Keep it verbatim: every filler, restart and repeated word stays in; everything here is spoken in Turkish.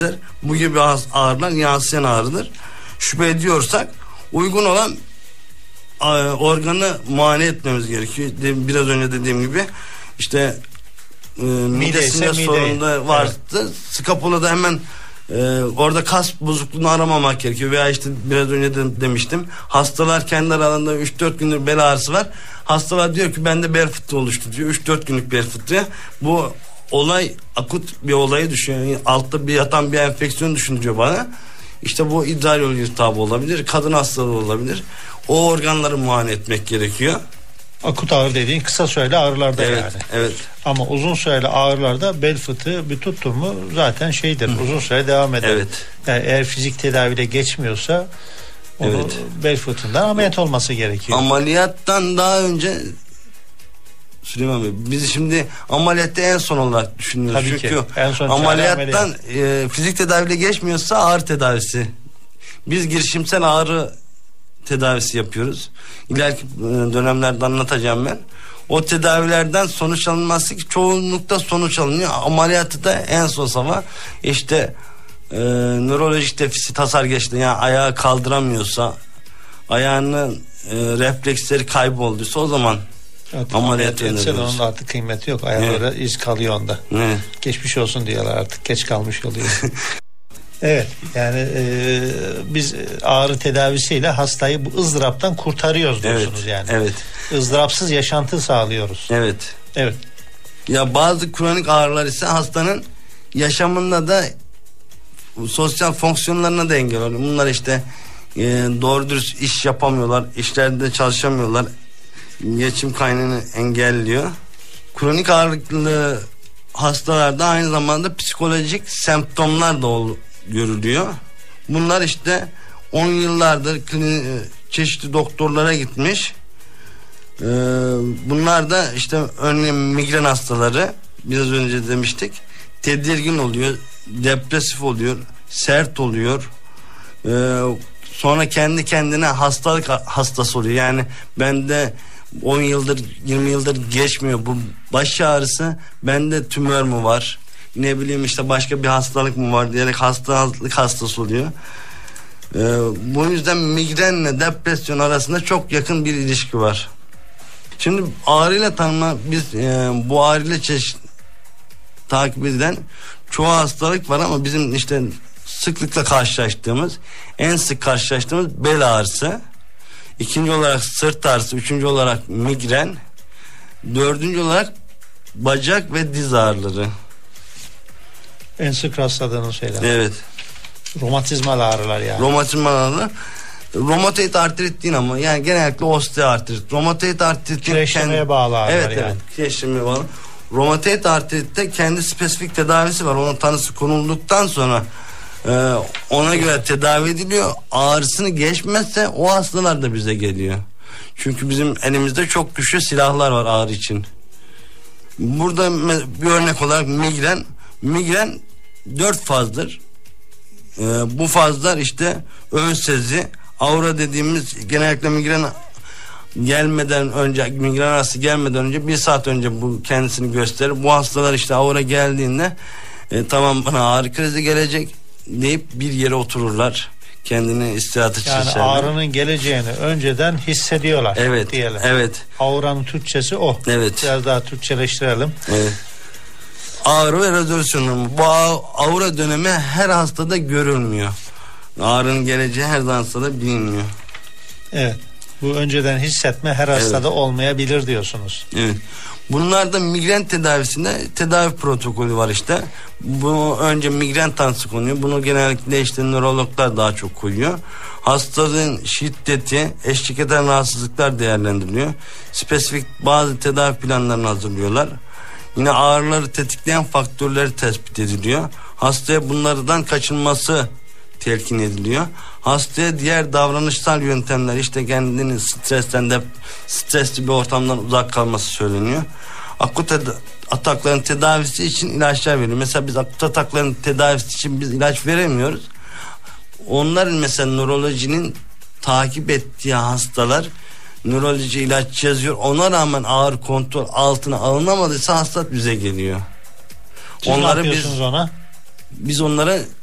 Bu gibi ağrılar yansıyan ağrıdır. Şüphe ediyorsak uygun olan organı muayene etmemiz gerekiyor. Biraz önce dediğim gibi işte e, midesinde sorun da vardı. Evet. Skapulada hemen e, orada kas bozukluğunu aramamak gerekiyor. Veya işte biraz önce de demiştim. Hastalar kendi aralarında üç dört gündür bel ağrısı var. Hastalar diyor ki bende bel fıtığı oluştu diyor. üç dört günlük bel fıtığı. Bu olay akut bir olayı düşünüyor. Yani altta bir yatan bir enfeksiyon düşünüyor bana. İşte bu idrar yolu iltihabı olabilir. Kadın hastalığı olabilir. O organları muayene etmek gerekiyor. Akut ağrı dediğin kısa süreli ağrılarda evet, yani. Evet. Ama uzun süreli ağrılarda bel fıtığı bir tuttu mu zaten şeydir. Hı. Uzun süre devam eder. Evet. Yani eğer fizik tedaviyle geçmiyorsa onu evet. bel fıtığından ameliyat olması gerekiyor. Ameliyattan daha önce Süleyman Bey, biz şimdi ameliyatta en son olarak düşünüyoruz. Tabii Çünkü ki. En son ameliyattan ameliyat. e, fizik tedaviyle geçmiyorsa ağrı tedavisi. Biz girişimsel ağrı tedavisi yapıyoruz. İleriki dönemlerde anlatacağım ben. O tedavilerden sonuç alınması ki çoğunlukta sonuç alınıyor. Ameliyatı da en son sabah işte e, nörolojik defisit hasar geçti. Yani ayağı kaldıramıyorsa, ayağının e, refleksleri kaybolduysa o zaman evet, ameliyat etse de onun artık kıymeti yok. Ayaklara evet. iz kalıyor onda. Evet. Geçmiş olsun diyorlar artık. Geç kalmış oluyor. Evet, yani e, biz ağrı tedavisiyle hastayı bu ızdıraptan kurtarıyoruz diyorsunuz evet, yani. Evet. Izdırapsız yaşantı sağlıyoruz. Evet. Evet. Ya bazı kronik ağrılar ise hastanın yaşamında da sosyal fonksiyonlarına da engel oluyor. Bunlar işte e, doğru dürüst iş yapamıyorlar, işlerde çalışamıyorlar. Geçim kaynağını engelliyor. Kronik ağrılı hastalarda aynı zamanda psikolojik semptomlar da ol, görülüyor. Bunlar işte on yıllardır klinik, çeşitli doktorlara gitmiş. Ee, bunlar da işte örneğin migren hastaları, biraz önce demiştik, tedirgin oluyor, depresif oluyor, sert oluyor. Ee, sonra kendi kendine hastalık hastası oluyor. Yani bende on yıldır yirmi yıldır geçmiyor bu baş ağrısı, bende tümör mü var, ne bileyim işte başka bir hastalık mı var diyerek hastalık hastası oluyor. Ee, bu yüzden migrenle depresyon arasında çok yakın bir ilişki var. Şimdi ağrıyla tanıma, biz e, bu ağrıyla çeşit takip edilen çoğu hastalık var ama bizim işte sıklıkla karşılaştığımız, en sık karşılaştığımız bel ağrısı, ikinci olarak sırt ağrısı, üçüncü olarak migren, dördüncü olarak bacak ve diz ağrıları. En sık rastladığınız şeyler. Evet. Romatizmal ağrılar yani. Romatizmal ağrılar. Romatoid artrit değil ama yani genellikle osteoartrit. Romatoid artrit kireçlemeye kendi... bağlı ağrılar evet, yani. Evet, kireçlemeye bağlı. Romatoid artritte kendi spesifik tedavisi var. Onun tanısı konulduktan sonra e, ona göre tedavi ediliyor. Ağrısını geçmezse o hastalar da bize geliyor. Çünkü bizim elimizde çok güçlü silahlar var ağrı için. Burada bir örnek olarak migren. Migren dört fazdır. Ee, bu fazlar işte ön sezi, aura dediğimiz, genellikle migren gelmeden önce, migren hastası gelmeden önce bir saat önce bu kendisini gösterir. Bu hastalar işte aura geldiğinde e, tamam bana ağrı krizi gelecek deyip bir yere otururlar. Kendini istirahat yani çeşerler. Ağrının geleceğini önceden hissediyorlar. Evet. Diyelim. Evet. Auranın Türkçesi o. Evet. Biraz daha Türkçeleştirelim. Evet. Ağrı ve rezolüsyon. Bu aura dönemi her hastada görülmüyor. Ağrının geleceği her hastada bilinmiyor. Evet. Bu önceden hissetme her hastada evet. olmayabilir diyorsunuz. Evet. Bunlarda migren tedavisinde tedavi protokolü var işte. Bu önce migren tanısı konuyor. Bunu genellikle işte nörologlar daha çok koyuyor. Hastalığın şiddeti, eşlik eden rahatsızlıklar değerlendiriliyor. Spesifik bazı tedavi planlarını hazırlıyorlar. Yine ağrıları tetikleyen faktörleri tespit ediliyor. Hastaya bunlardan kaçınması telkin ediliyor. Hastaya diğer davranışsal yöntemler, işte kendini stresten de stresli bir ortamdan uzak kalması söyleniyor. Akut ed- atakların tedavisi için ilaçlar veriliyor. Mesela biz akut atakların tedavisi için biz ilaç veremiyoruz. Onların mesela nörolojinin takip ettiği hastalar nöroloji ilaç yazıyor. Ona rağmen ağrı kontrol altına alınamadıysa hasta bize geliyor. Siz onları biz ona? Biz onlara